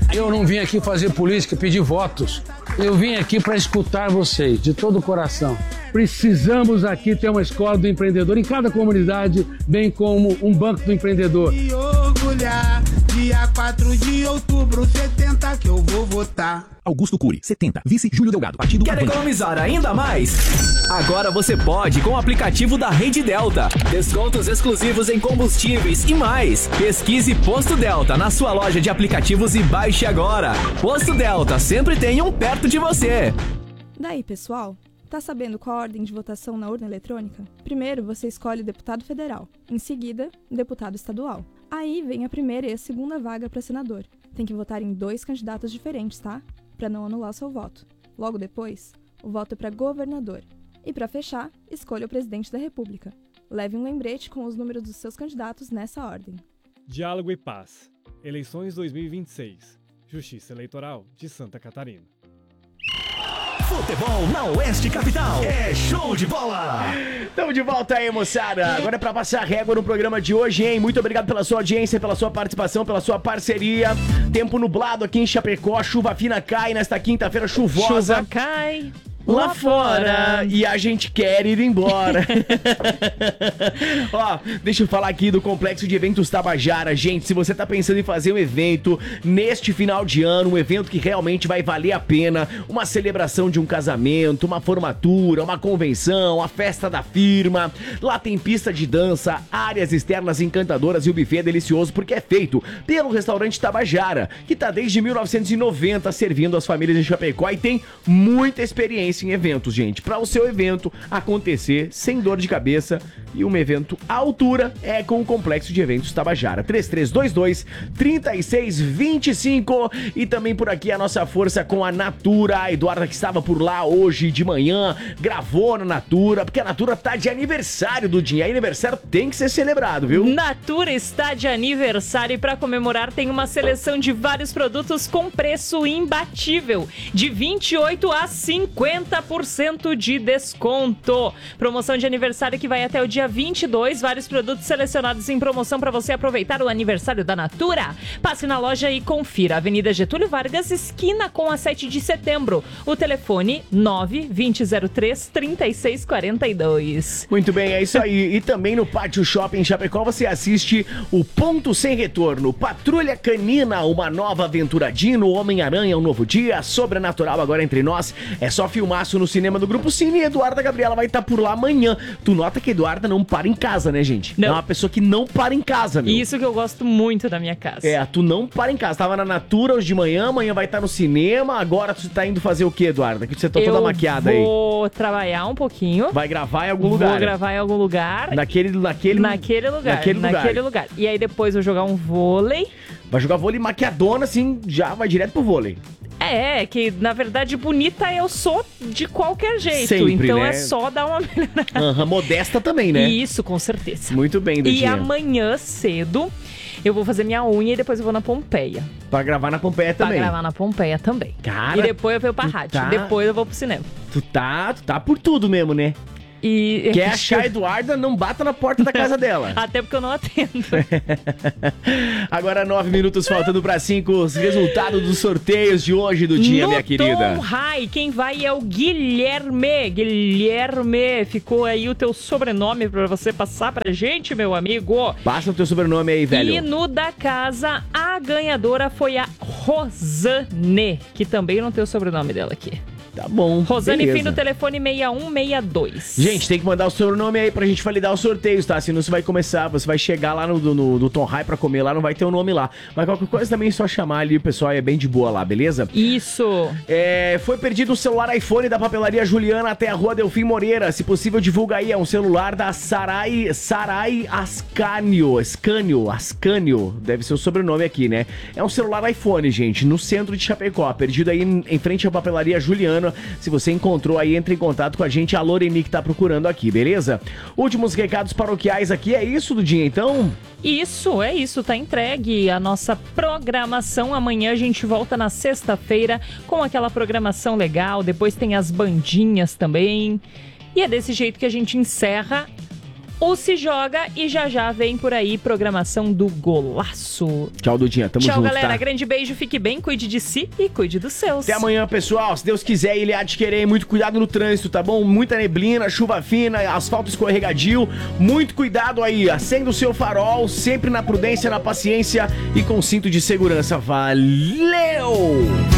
Eu não vim aqui fazer política, pedir votos. Eu vim aqui para escutar vocês, de todo o coração. Precisamos aqui ter uma escola do empreendedor em cada comunidade, bem como um banco do empreendedor. E orgulhar, dia 4 de outubro, 70 que eu vou votar. Augusto Cury, 70. Vice Júlio Delgado, partido Quer Avante. economizar ainda mais? Agora você pode com o aplicativo da Rede Delta. Descontos exclusivos em combustíveis e mais. Pesquise Posto Delta na sua loja de aplicativos e baixe agora. Posto Delta, sempre tem um perto de você. Daí, pessoal, tá sabendo qual a ordem de votação na urna eletrônica? Primeiro, você escolhe deputado federal. Em seguida, deputado estadual. Aí vem a primeira e a segunda vaga para senador. Tem que votar em 2 candidatos diferentes, tá? Para não anular o seu voto. Logo depois, o voto é para governador. E para fechar, escolha o presidente da República. Leve um lembrete com os números dos seus candidatos nessa ordem. Diálogo e Paz. Eleições 2026. Justiça Eleitoral de Santa Catarina. Futebol na Oeste Capital. É show de bola. Estamos de volta aí, moçada. Agora é pra passar régua no programa de hoje, hein? Muito obrigado pela sua audiência, pela sua participação, pela sua parceria. Tempo nublado aqui em Chapecó, chuva fina cai nesta quinta-feira chuvosa. Chuva cai lá fora e a gente quer ir embora. Ó, deixa eu falar aqui do Complexo de Eventos Tabajara. Gente, se você tá pensando em fazer um evento neste final de ano, um evento que realmente vai valer a pena, uma celebração de um casamento, uma formatura, uma convenção, a festa da firma, lá tem pista de dança, áreas externas encantadoras e o buffet é delicioso porque é feito pelo restaurante Tabajara, que tá desde 1990 servindo as famílias de Chapecó e tem muita experiência em eventos, gente. Para o seu evento acontecer sem dor de cabeça e um evento à altura é com o Complexo de Eventos Tabajara. 3322-3625 e também por aqui a nossa força com a Natura. A Eduarda que estava por lá hoje de manhã, gravou na Natura, porque a Natura tá de aniversário do dia. Aniversário tem que ser celebrado, viu? Natura está de aniversário e para comemorar tem uma seleção de vários produtos com preço imbatível, de 28% a 50% de desconto. Promoção de aniversário que vai até o dia 22, vários produtos selecionados em promoção para você aproveitar o aniversário da Natura. Passe na loja e confira. Avenida Getúlio Vargas, esquina com a 7 de setembro. O telefone 9-2003-3642. Muito bem, é isso aí. E também no Pátio Shopping Chapecó você assiste o Ponto Sem Retorno, Patrulha Canina, uma nova aventura Dino, Homem-Aranha, um novo dia, Sobrenatural agora entre nós. É só filmaço no cinema do Grupo Cine e Eduarda Gabriela vai estar por lá amanhã. Tu nota que a Eduarda não para em casa, né, gente? Não. É uma pessoa que não para em casa, meu. Isso que eu gosto muito da minha casa. É, tu não para em casa. Tava na Natura hoje de manhã, amanhã vai estar no cinema. Agora tu tá indo fazer o quê, Eduarda? Que você tá toda maquiada aí. Eu vou trabalhar um pouquinho. Vai gravar em algum lugar. Vou gravar em algum lugar. Naquele lugar. E aí depois eu vou jogar um vôlei. Vai jogar vôlei maquiadona, assim, já vai direto pro vôlei. É, que na verdade bonita eu sou de qualquer jeito. Sempre, então né? é só dar uma melhorada. Modesta também, né? Isso, com certeza. Muito bem, Dudinha. E amanhã cedo eu vou fazer minha unha e depois eu vou na Pompeia. Pra gravar na Pompeia também. Pra gravar na Pompeia também. Cara, e depois eu venho pra rádio. tá... Depois eu vou pro cinema. Tu tá por tudo mesmo, né? E quer achar a Eduarda, não bata na porta da casa dela. Até porque eu não atendo. Agora 9 minutos faltando pra 5, os resultados dos sorteios de hoje do dia, minha querida. Tom High, quem vai é o Guilherme. Guilherme, ficou aí o teu sobrenome pra você passar pra gente, meu amigo. Passa o teu sobrenome aí, velho. E no da casa, a ganhadora foi a Rosane, que também não tem o sobrenome dela aqui. Tá bom, Rosane, beleza. fim do telefone 6162. Gente, tem que mandar o seu nome aí pra gente validar os sorteios, tá? Senão você vai começar, você vai chegar lá no Tom High pra comer lá, não vai ter o nome lá. Mas qualquer coisa também é só chamar ali, o pessoal é bem de boa lá, beleza? Isso. Foi perdido um celular iPhone da papelaria Juliana até a rua Delfim Moreira. Se possível, divulga aí. É um celular da Sarai Ascanio. Deve ser o sobrenome aqui, né? É um celular iPhone, gente, no centro de Chapecó. Perdido aí em frente à papelaria Juliana. Se você encontrou aí, entre em contato com a gente, a Loreni que tá procurando aqui, beleza? Últimos recados paroquiais aqui, é isso, Dudinha, então? Isso, é isso, tá entregue a nossa programação. Amanhã a gente volta na sexta-feira com aquela programação legal, depois tem as bandinhas também. E é desse jeito que a gente encerra o Se Joga e já vem por aí programação do Golaço. Tchau, Dudinha. Tamo Tchau, junto, galera. tá? Grande beijo, fique bem, cuide de si e cuide dos seus. Até amanhã, pessoal. Se Deus quiser, ele há de querer. Muito cuidado no trânsito, tá bom? Muita neblina, chuva fina, asfalto escorregadio. Muito cuidado aí. Acenda o seu farol, sempre na prudência, na paciência e com cinto de segurança. Valeu!